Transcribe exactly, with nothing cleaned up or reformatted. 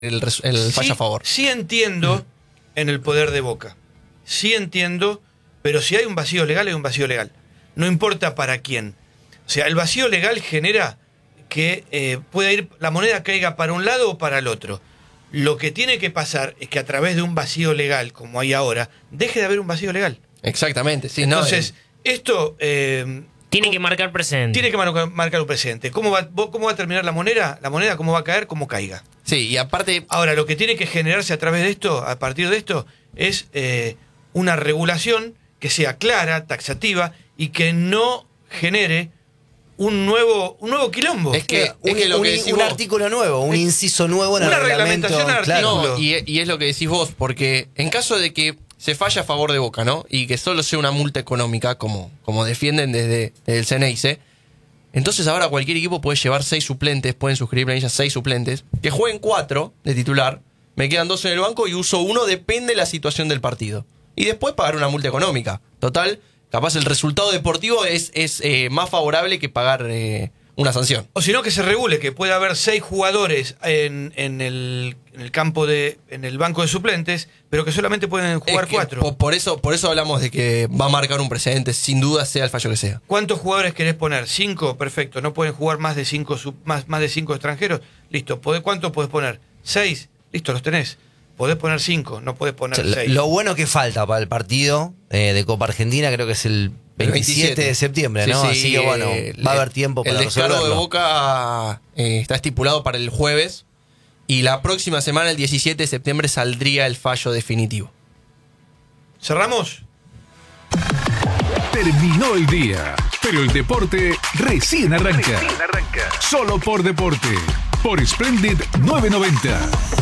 el, el fallo sí, a favor. Sí entiendo en el poder de Boca. Sí entiendo, pero si hay un vacío legal, hay un vacío legal. No importa para quién. O sea, el vacío legal genera que eh, pueda ir, la moneda caiga para un lado o para el otro. Lo que tiene que pasar es que a través de un vacío legal, como hay ahora, deje de haber un vacío legal. Exactamente, sí. Entonces, no, eh, esto... Eh, Tiene que marcar presente. Tiene que mar- marcar un presente. ¿Cómo va, ¿Cómo va a terminar la moneda? La moneda, ¿cómo va a caer? Como caiga. Sí, y aparte... Ahora, lo que tiene que generarse a través de esto, a partir de esto, es eh, una regulación que sea clara, taxativa, y que no genere un nuevo, un nuevo quilombo. Es que, un, es que lo un, que decís un vos, artículo nuevo, un inciso nuevo en una el reglamento. reglamentación Claro. No, y, y es lo que decís vos, porque en caso de que se falla a favor de Boca, ¿no? Y que solo sea una multa económica, como, como defienden desde, desde el Ceneice, entonces ahora cualquier equipo puede llevar seis suplentes, pueden suscribir planillas seis suplentes, que jueguen cuatro de titular, me quedan dos en el banco y uso uno, depende de la situación del partido. Y después pagar una multa económica. Total, capaz el resultado deportivo es, es eh, más favorable que pagar eh, una sanción. O si no, que se regule, que pueda haber seis jugadores en, en, el, en el campo de, en el banco de suplentes, pero que solamente pueden jugar Es que cuatro. Por, por eso, por eso hablamos de que va a marcar un precedente, sin duda sea el fallo que sea. ¿Cuántos jugadores querés poner? ¿Cinco? Perfecto. ¿No pueden jugar más de cinco, sub- más, más de cinco extranjeros? Listo. ¿Podés, ¿Cuántos podés poner? ¿Seis? Listo, los tenés. Podés poner cinco, no podés poner O sea, seis. lo bueno que falta para el partido eh, de Copa Argentina creo que es el veintisiete de septiembre, ¿no? Sí, sí, Así que bueno, eh, va a haber tiempo para el descargo resolverlo. de Boca eh, está estipulado para el jueves y la próxima semana, el diecisiete de septiembre, saldría el fallo definitivo. ¿Cerramos? Terminó el día, pero el deporte recién arranca. Recién arranca. Solo por Deporte, por Splendid novecientos noventa.